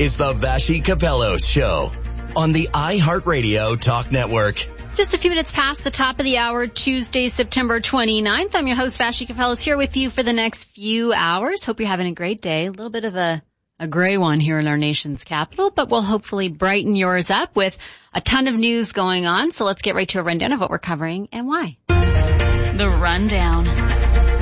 is the Vassy Kapelos Show on the iHeartRadio Talk Network. Just a few minutes past the top of the hour, Tuesday, September 29th. I'm your host, Vassy Kapelos, here with you for the next few hours. Hope you're having a great day. A little bit of a gray one here in our nation's capital, but we'll hopefully brighten yours up with a ton of news going on. So let's get right to a rundown of what we're covering and why. The Rundown.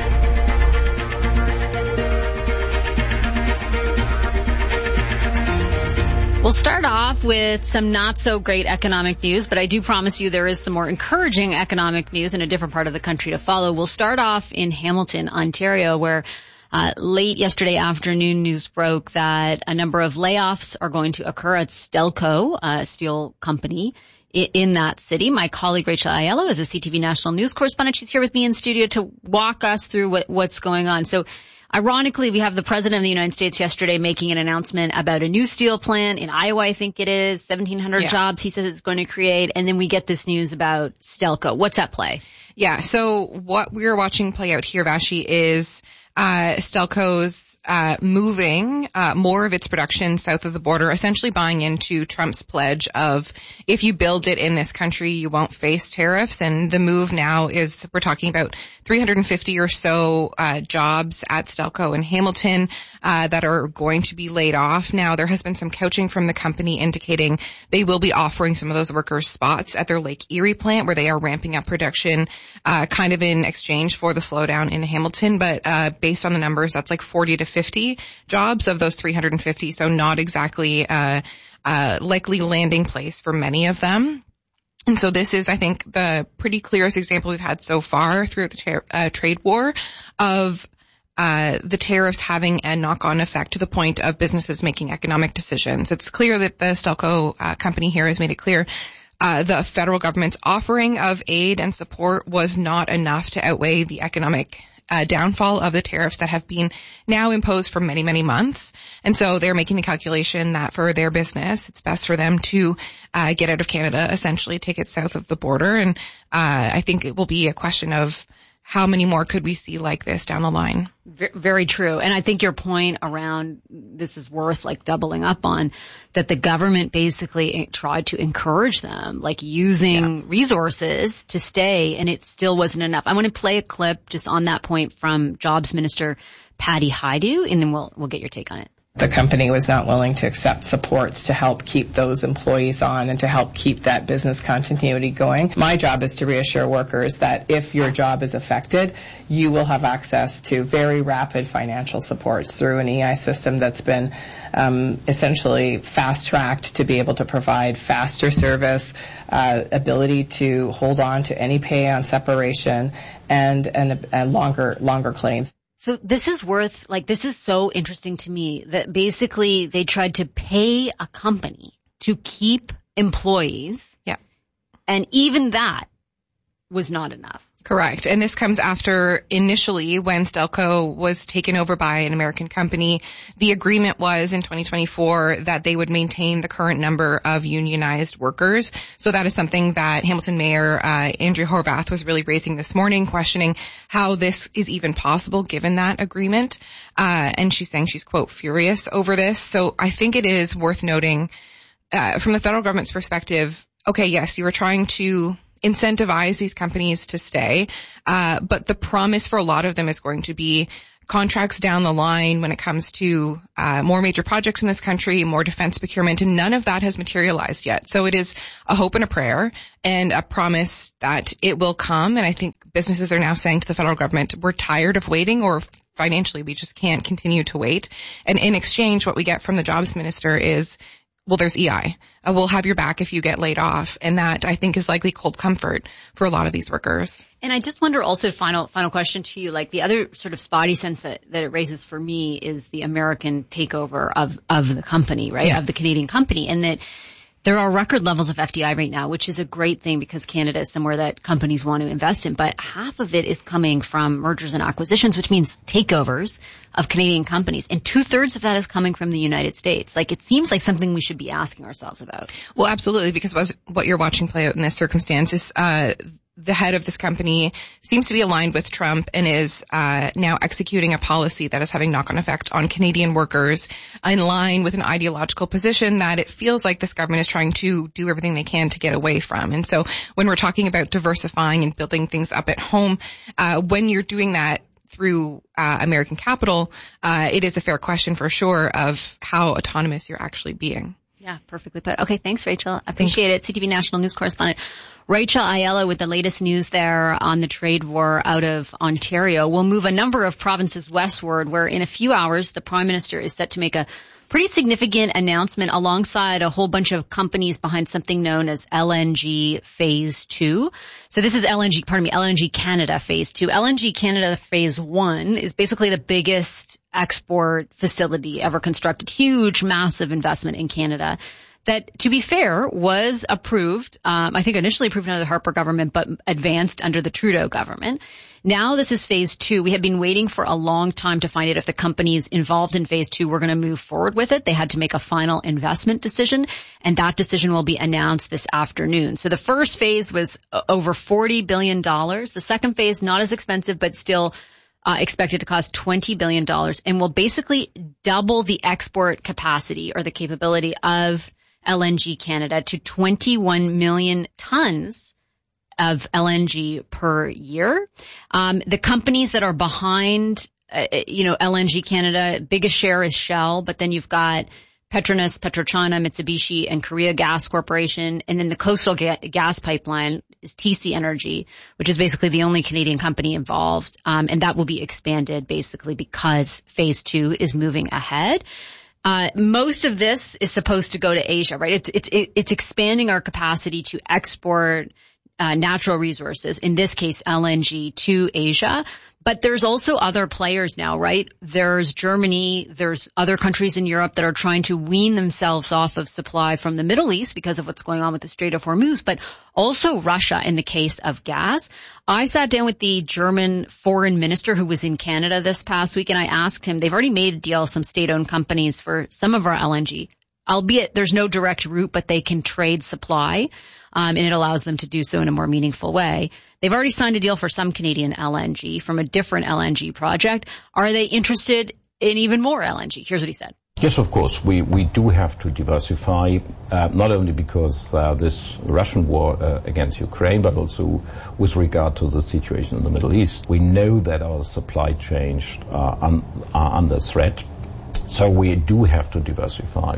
We'll start off with some not so great economic news, but I do promise you there is some more encouraging economic news in a different part of the country to follow. We'll start off in Hamilton, Ontario, where late yesterday afternoon news broke that a number of layoffs are going to occur at Stelco, a steel company in that city. My colleague Rachel Aiello is a CTV national news correspondent. She's here with me in studio to walk us through what's going on. So ironically, we have the President of the United States yesterday making an announcement about a new steel plant in Iowa, I think it is, 1,700 jobs he says it's going to create. And then we get this news about Stelco. What's at play? Yeah, so what we're watching play out here, Vassy, is Stelco's moving more of its production south of the border, essentially buying into Trump's pledge of if you build it in this country, you won't face tariffs. And the move now is, we're talking about 350 or so jobs at Stelco in Hamilton that are going to be laid off. Now, there has been some couching from the company indicating they will be offering some of those workers spots at their Lake Erie plant where they are ramping up production kind of in exchange for the slowdown in Hamilton. But based on the numbers, that's like 40 to 50 jobs of those 350, so not exactly likely landing place for many of them. And so this is, I think, the pretty clearest example we've had so far throughout the trade war of the tariffs having a knock-on effect to the point of businesses making economic decisions. It's clear that the Stelco company here has made it clear the federal government's offering of aid and support was not enough to outweigh the economic downfall of the tariffs that have been now imposed for many, many months. And so they're making the calculation that for their business, it's best for them to get out of Canada, essentially take it south of the border. And I think it will be a question of how many more could we see like this down the line? Very true. And I think your point around this is worth like doubling up on, that the government basically tried to encourage them, like using resources to stay, and it still wasn't enough. I want to play a clip just on that point from Jobs Minister Patty Hajdu, and then we'll get your take on it. The company was not willing to accept supports to help keep those employees on and to help keep that business continuity going. My job is to reassure workers that if your job is affected, you will have access to very rapid financial supports through an EI system that's been essentially fast-tracked to be able to provide faster service, ability to hold on to any pay on separation, and longer claims. So this is this is so interesting to me that basically they tried to pay a company to keep employees. Yeah. And even that was not enough. Correct. And this comes after initially when Stelco was taken over by an American company, the agreement was in 2024 that they would maintain the current number of unionized workers. So that is something that Hamilton Mayor Andrea Horwath was really raising this morning, questioning how this is even possible given that agreement. And she's saying she's, quote, furious over this. So I think it is worth noting from the federal government's perspective, okay, yes, you were trying to incentivize these companies to stay. But the promise for a lot of them is going to be contracts down the line when it comes to more major projects in this country, more defense procurement, and none of that has materialized yet. So it is a hope and a prayer and a promise that it will come. And I think businesses are now saying to the federal government, we're tired of waiting, or financially we just can't continue to wait. And in exchange, what we get from the jobs minister is, well, there's EI. We'll have your back if you get laid off. And that, I think, is likely cold comfort for a lot of these workers. And I just wonder also, final question to you, like the other sort of spotty sense that it raises for me is the American takeover of the company, right? Yeah. Of the Canadian company. And that there are record levels of FDI right now, which is a great thing because Canada is somewhere that companies want to invest in. But half of it is coming from mergers and acquisitions, which means takeovers of Canadian companies. And 2/3 of that is coming from the United States. Like, it seems like something we should be asking ourselves about. Well, absolutely, because what you're watching play out in this circumstance is the head of this company seems to be aligned with Trump and is now executing a policy that is having knock-on effect on Canadian workers, in line with an ideological position that it feels like this government is trying to do everything they can to get away from. And so when we're talking about diversifying and building things up at home, when you're doing that through American capital, it is a fair question for sure of how autonomous you're actually being. Yeah, perfectly put. Okay, thanks, Rachel. Appreciate it. CTV National News correspondent Rachel Aiello with the latest news there on the trade war out of Ontario. We'll move a number of provinces westward, where in a few hours the Prime Minister is set to make a pretty significant announcement alongside a whole bunch of companies behind something known as LNG Phase 2. So this is LNG Canada Phase 2. LNG Canada Phase 1 is basically the biggest export facility ever constructed. Huge, massive investment in Canada that, to be fair, was approved, I think initially approved under the Harper government, but advanced under the Trudeau government. Now this is Phase 2. We have been waiting for a long time to find out if the companies involved in Phase 2 were going to move forward with it. They had to make a final investment decision, and that decision will be announced this afternoon. So the first phase was over $40 billion. The second phase, not as expensive, but still expected to cost $20 billion, and will basically double the export capacity or the capability of LNG Canada to 21 million tons of LNG per year. The companies that are behind, LNG Canada, biggest share is Shell, but then you've got Petronas, PetroChina, Mitsubishi, and Korea Gas Corporation. And then the Coastal Gas Pipeline is TC Energy, which is basically the only Canadian company involved. And that will be expanded basically because Phase 2 is moving ahead. Most of this is supposed to go to Asia, right? It's expanding our capacity to export natural resources, in this case LNG, to Asia. But there's also other players now, right? There's Germany, there's other countries in Europe that are trying to wean themselves off of supply from the Middle East because of what's going on with the Strait of Hormuz, but also Russia in the case of gas. I sat down with the German foreign minister who was in Canada this past week, and I asked him, they've already made a deal, some state-owned companies, for some of our LNG, albeit there's no direct route, but they can trade supply. And it allows them to do so in a more meaningful way. They've already signed a deal for some Canadian LNG from a different LNG project. Are they interested in even more LNG? Here's what he said. Yes, of course. We do have to diversify, not only because this Russian war against Ukraine, but also with regard to the situation in the Middle East. We know that our supply chains are under threat, so we do have to diversify.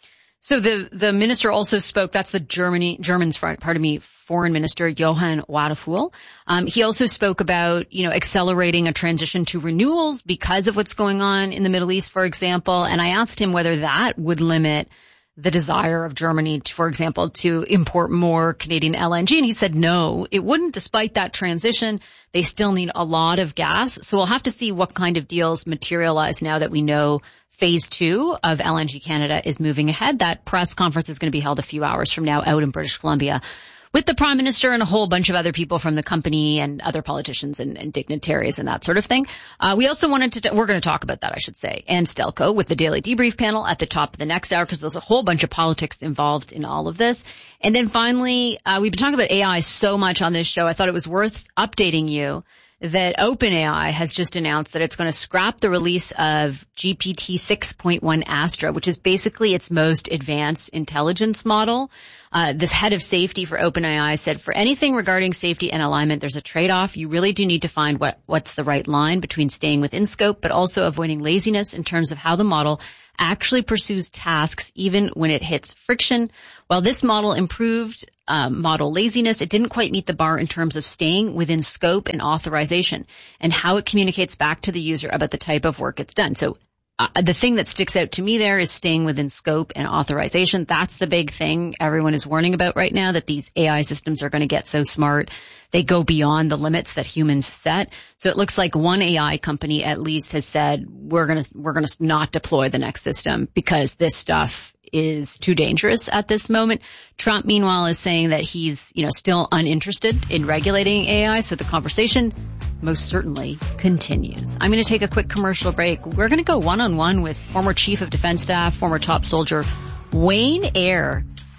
So the minister also spoke, that's the German's foreign minister, Johann Wadephul. He also spoke about, accelerating a transition to renewables because of what's going on in the Middle East, for example. And I asked him whether that would limit the desire of Germany, for example, to import more Canadian LNG. And he said no, it wouldn't. Despite that transition, they still need a lot of gas. So we'll have to see what kind of deals materialize now that we know Phase 2 of LNG Canada is moving ahead. That press conference is going to be held a few hours from now out in British Columbia with the Prime Minister and a whole bunch of other people from the company and other politicians and dignitaries and that sort of thing. We also wanted to, we're going to talk about that, I should say, and Stelco with the Daily Debrief panel at the top of the next hour, because there's a whole bunch of politics involved in all of this. And then finally, we've been talking about AI so much on this show, I thought it was worth updating you that OpenAI has just announced that it's going to scrap the release of GPT 6.1 Astra, which is basically its most advanced intelligence model. This head of safety for OpenAI said, for anything regarding safety and alignment, there's a trade-off. You really do need to find what's the right line between staying within scope, but also avoiding laziness in terms of how the model actually pursues tasks even when it hits friction. While this model improved model laziness, it didn't quite meet the bar in terms of staying within scope and authorization and how it communicates back to the user about the type of work it's done. So the thing that sticks out to me there is staying within scope and authorization. That's the big thing everyone is warning about right now, that these AI systems are going to get so smart. They go beyond the limits that humans set. So it looks like one AI company at least has said, we're going to not deploy the next system because this stuff is too dangerous at this moment. Trump, meanwhile, is saying that he's, still uninterested in regulating AI. So the conversation most certainly continues. I'm going to take a quick commercial break. We're going to go one-on-one with former Chief of Defense Staff, former top soldier Wayne Eyre.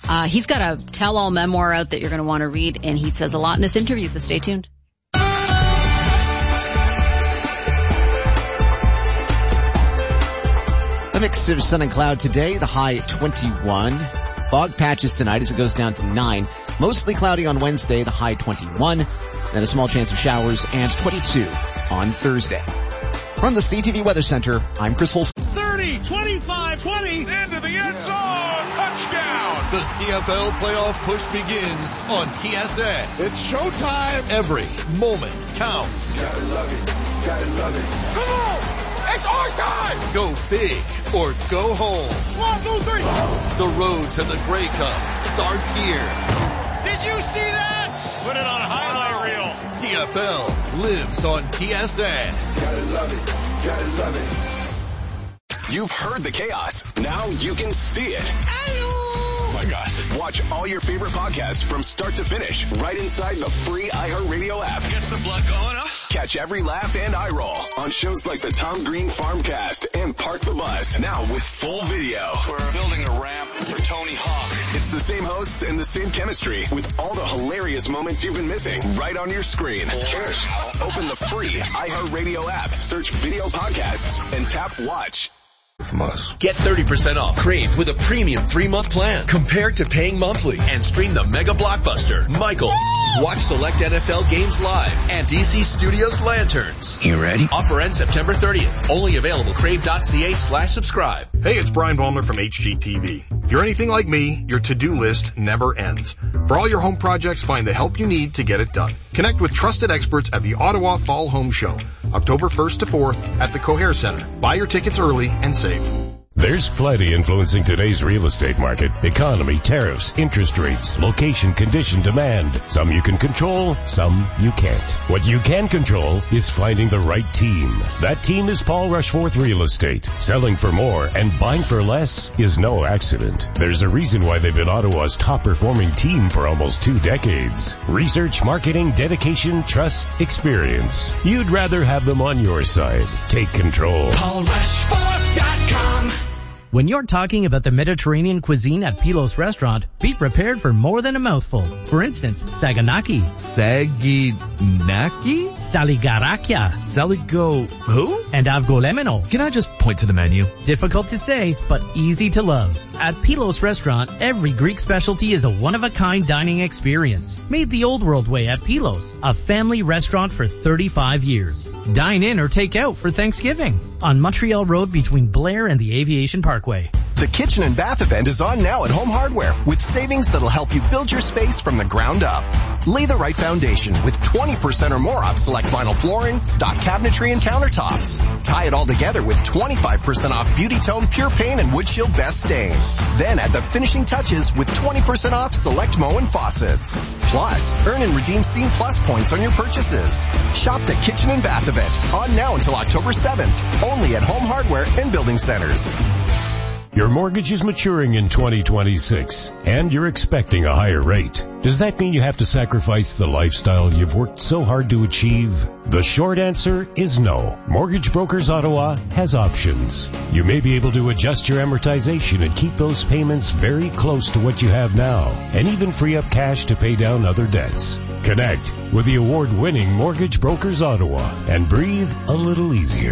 He's got a tell-all memoir out that you're going to want to read, and he says a lot in this interview, so stay tuned. A mix of sun and cloud today, the high 21. Fog patches tonight as it goes down to 9. Mostly cloudy on Wednesday, the high 21. And a small chance of showers and 22 on Thursday. From the CTV Weather Center, I'm Chris Holsten. 30, 25, 20, into the end zone, touchdown! The CFL playoff push begins on TSN. It's showtime. Every moment counts. Gotta love it, gotta love it. Come on! It's our time! Go big or go home. 1, 2, 3. The road to the Grey Cup starts here. Did you see that? Put it on a highlight reel. CFL lives on TSN. Gotta love it, gotta love it. You've heard the chaos. Now you can see it. Oh my gosh. Watch all your favorite podcasts from start to finish right inside the free iHeartRadio app. Gets the blood going, huh? Catch every laugh and eye roll on shows like the Tom Green Farmcast and Park the Bus. Now with full video. We're building a ramp for Tony Hawk. It's the same hosts and the same chemistry with all the hilarious moments you've been missing right on your screen. Open the free iHeartRadio app, search video podcasts, and tap watch. From us. Get 30% off Crave with a premium 3-month plan compared to paying monthly, and stream the mega blockbuster Michael. Watch select NFL games live and DC Studios Lanterns. You ready? Offer ends September 30th. Only available crave.ca/subscribe. Hey, it's Brian Ballmer from HGTV. If you're anything like me, your to-do list never ends. For all your home projects, find the help you need to get it done. Connect with trusted experts at the Ottawa Fall Home Show, October 1st to 4th at the Coher Center. Buy your tickets early and save. There's plenty influencing today's real estate market. Economy, tariffs, interest rates, location, condition, demand. Some you can control, some you can't. What you can control is finding the right team. That team is Paul Rushforth Real Estate. Selling for more and buying for less is no accident. There's a reason why they've been Ottawa's top performing team for almost 2 decades. Research, marketing, dedication, trust, experience. You'd rather have them on your side. Take control. PaulRushforth.com. When you're talking about the Mediterranean cuisine at Pilos Restaurant, be prepared for more than a mouthful. For instance, saganaki. Saginaki? Saligarakia. Saligo who? And avgolemeno. Can I just point to the menu? Difficult to say, but easy to love. At Pilos Restaurant, every Greek specialty is a one-of-a-kind dining experience. Made the old world way at Pilos, a family restaurant for 35 years. Dine in or take out for Thanksgiving. On Montreal Road between Blair and the Aviation Parkway. The Kitchen and Bath event is on now at Home Hardware with savings that'll help you build your space from the ground up. Lay the right foundation with 20% or more off select vinyl flooring, stock cabinetry, and countertops. Tie it all together with 25% off Beauty Tone Pure Paint and Wood Shield Best Stain. Then add the finishing touches with 20% off select Moen faucets. Plus, earn and redeem Scene Plus points on your purchases. Shop the Kitchen and Bath event on now until October 7th. Only at Home Hardware and Building Centers. Your mortgage is maturing in 2026, and you're expecting a higher rate. Does that mean you have to sacrifice the lifestyle you've worked so hard to achieve? The short answer is no. Mortgage Brokers Ottawa has options. You may be able to adjust your amortization and keep those payments very close to what you have now, and even free up cash to pay down other debts. Connect with the award-winning Mortgage Brokers Ottawa and breathe a little easier.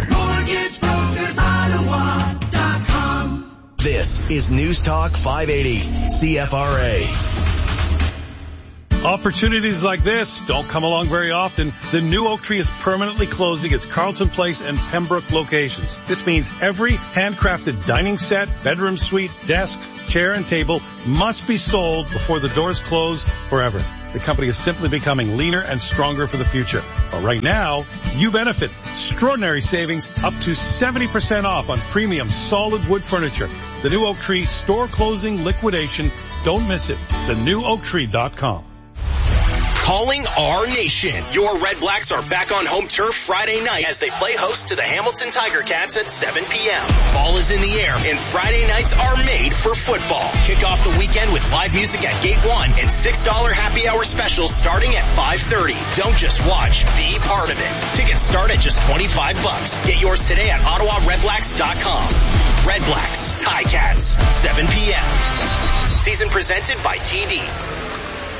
MortgageBrokersOttawa.com. This is News Talk 580 CFRA. Opportunities like this don't come along very often. The new Oak Tree is permanently closing its Carleton Place and Pembroke locations. This means every handcrafted dining set, bedroom suite, desk, chair, and table must be sold before the doors close forever. The company is simply becoming leaner and stronger for the future. But right now, you benefit. Extraordinary savings up to 70% off on premium solid wood furniture. The new Oak Tree store closing liquidation. Don't miss it. TheNewOakTree.com. Calling our nation. Your Red Blacks are back on home turf Friday night as they play host to the Hamilton Tiger Cats at 7 p.m. Ball is in the air, and Friday nights are made for football. Kick off the weekend with live music at Gate 1 and $6 happy hour specials starting at 5:30. Don't just watch, be part of it. Tickets start at just $25. Get yours today at OttawaRedBlacks.com. Red Blacks, Ticats, 7 p.m. Season presented by TD.